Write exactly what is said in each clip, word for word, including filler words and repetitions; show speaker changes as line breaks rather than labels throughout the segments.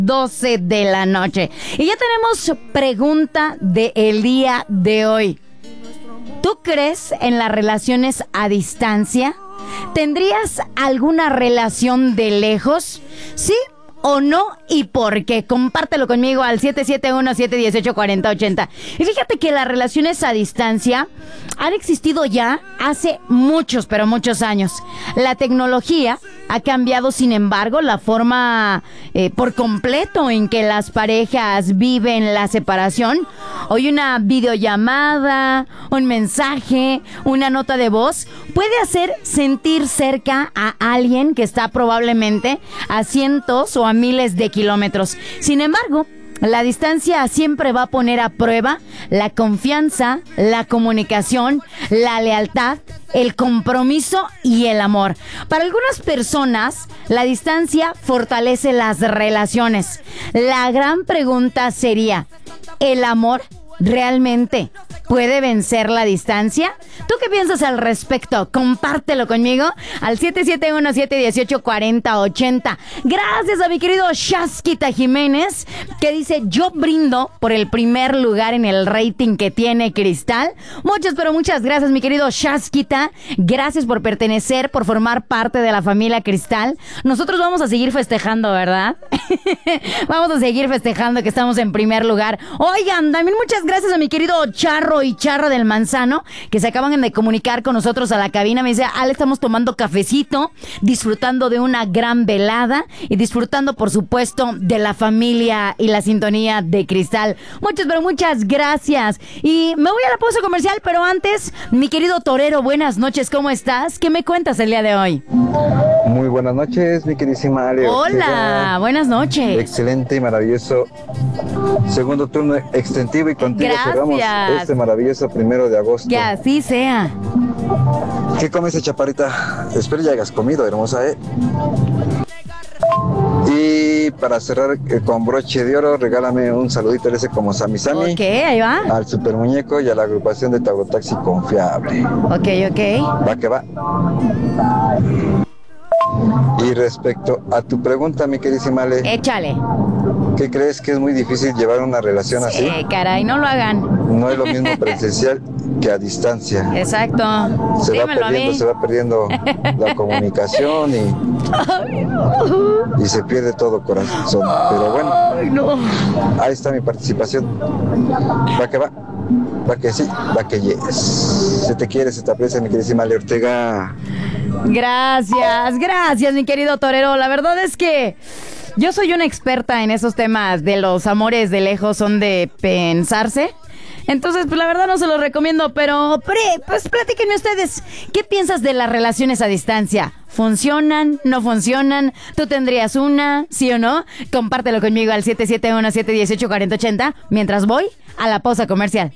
doce de la noche. Y ya tenemos pregunta del día de hoy. ¿Tú crees en las relaciones a distancia? ¿Tendrías alguna relación de lejos? ¿Sí o no? ¿Y por qué? Compártelo conmigo al siete siete uno, siete uno ocho, cuatro cero ocho cero. Y fíjate que las relaciones a distancia han existido ya hace muchos, pero muchos años. La tecnología ha cambiado, sin embargo, la forma eh, por completo en que las parejas viven la separación. Hoy una videollamada, un mensaje, una nota de voz puede hacer sentir cerca a alguien que está probablemente a cientos o a miles de kilómetros. Sin embargo, la distancia siempre va a poner a prueba la confianza, la comunicación, la lealtad, el compromiso y el amor. Para algunas personas, la distancia fortalece las relaciones. La gran pregunta sería, ¿el amor realmente puede vencer la distancia? ¿Tú qué piensas al respecto? Compártelo conmigo al siete siete uno, siete uno ocho, cuatro cero ocho cero. Gracias a mi querido Shasquita Jiménez, que dice, yo brindo por el primer lugar en el rating que tiene Cristal. Muchas, pero muchas gracias, mi querido Shasquita. Gracias por pertenecer, por formar parte de la familia Cristal. Nosotros vamos a seguir festejando, ¿verdad? Vamos a seguir festejando que estamos en primer lugar. Oigan, también muchas gracias a mi querido Charro y Charra del Manzano, que se acaban de comunicar con nosotros a la cabina. Me dice, Ale, estamos tomando cafecito, disfrutando de una gran velada y disfrutando, por supuesto, de la familia y la sintonía de Cristal. Muchas, pero muchas gracias. Y me voy a la pausa comercial, pero antes, mi querido Torero, buenas noches, ¿cómo estás? ¿Qué me cuentas el día de hoy?
Muy buenas noches, mi queridísima Ale.
Hola, buenas noches.
Excelente y maravilloso segundo turno extensivo, y contigo
gracias.
Cerramos este maravilloso primero de agosto.
Que así sea.
¿Qué comes, chaparrita? Espero ya hayas comido, hermosa, ¿eh? Y para cerrar eh, con broche de oro, regálame un saludito ese como Sami Sami.
Ok, ahí va.
Al Super Muñeco y a la agrupación de Tagotaxi Confiable.
Ok, ok.
Va que va. Y respecto a tu pregunta, mi queridísima Ale,
échale.
¿Qué crees que es muy difícil llevar una relación así?
Sí, caray, no lo hagan.
No es lo mismo presencial que a distancia.
Exacto.
Se va
Dímelo
perdiendo, se va perdiendo la comunicación y, y se pierde todo corazón. Pero bueno,
Ay, no.
ahí está mi participación. Va que va, va que sí, va que yes. Se te quiere, se te aprecia, mi queridísima Ale Ortega.
Gracias, gracias, mi querido Torero. La verdad es que yo soy una experta en esos temas de los amores de lejos, son de pensarse. Entonces, pues la verdad no se los recomiendo, pero pre, pues platíquenme ustedes, ¿qué piensas de las relaciones a distancia? ¿Funcionan? ¿No funcionan? ¿Tú tendrías una? ¿Sí o no? Compártelo conmigo al siete siete uno, siete uno ocho, cuatro cero ocho cero mientras voy a la pausa comercial.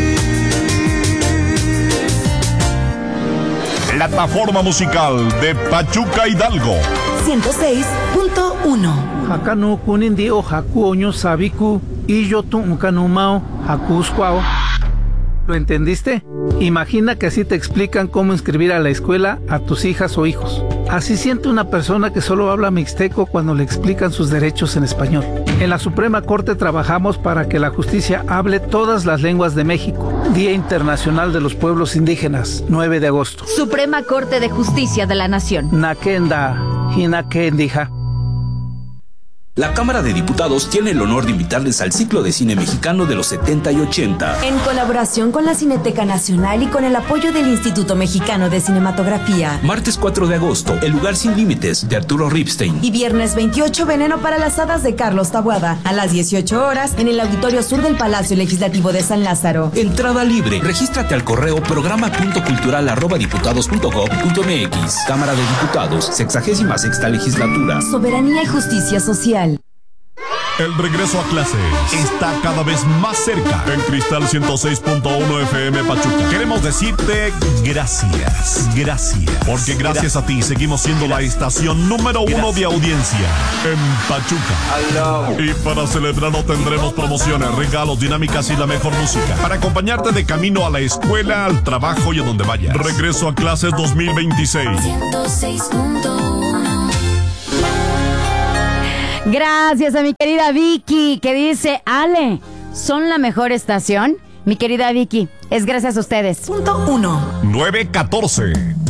Plataforma musical de Pachuca Hidalgo
ciento seis punto uno.
Hakano kunindi o haku oño sabiku y yo tu unkanumao haku squao. ¿Lo entendiste? Imagina que así te explican cómo inscribir a la escuela a tus hijas o hijos. Así siente una persona que solo habla mixteco cuando le explican sus derechos en español. En la Suprema Corte trabajamos para que la justicia hable todas las lenguas de México. Día Internacional de los Pueblos Indígenas, nueve de agosto.
Suprema Corte de Justicia de la Nación.
Nakenda, Hinakendija.
La Cámara de Diputados tiene el honor de invitarles al ciclo de cine mexicano de los setenta y ochenta.
En colaboración con la Cineteca Nacional y con el apoyo del Instituto Mexicano de Cinematografía.
Martes cuatro de agosto, El lugar sin límites, de Arturo Ripstein.
Y viernes veintiocho, Veneno para las hadas, de Carlos Taboada. A las dieciocho horas, en el Auditorio Sur del Palacio Legislativo de San Lázaro.
Entrada libre. Regístrate al correo programa punto cultural arroba diputados punto gob punto mx. Cámara de Diputados, sexagésima sexta legislatura.
Soberanía y justicia social.
El regreso a clases está cada vez más cerca. En Cristal ciento seis punto uno F M Pachuca queremos decirte gracias, gracias. Porque gracias a ti seguimos siendo la estación número uno de audiencia en Pachuca. Y para celebrarlo tendremos promociones, regalos, dinámicas y la mejor música para acompañarte de camino a la escuela, al trabajo y a donde vayas. Regreso a clases dos mil veintiséis.
ciento seis punto uno.
Gracias a mi querida Vicky, que dice, Ale, ¿son la mejor estación? Mi querida Vicky, es gracias a ustedes.
Punto uno.
nueve catorce.